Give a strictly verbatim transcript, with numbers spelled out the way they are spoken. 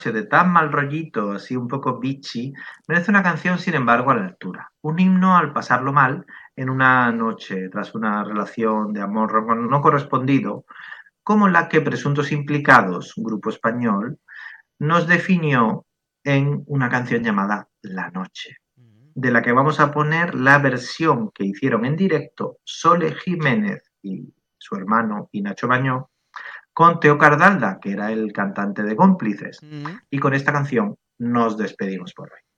de tan mal rollito, así un poco bitchy, merece una canción, sin embargo, a la altura. Un himno al pasarlo mal en una noche tras una relación de amor no correspondido, como la que Presuntos Implicados, un grupo español, nos definió en una canción llamada La Noche, Mm. de la que vamos a poner la versión que hicieron en directo Sole Jiménez y su hermano y Nacho Bañó con Teo Cardalda, que era el cantante de Cómplices. Mm. Y con esta canción nos despedimos por hoy.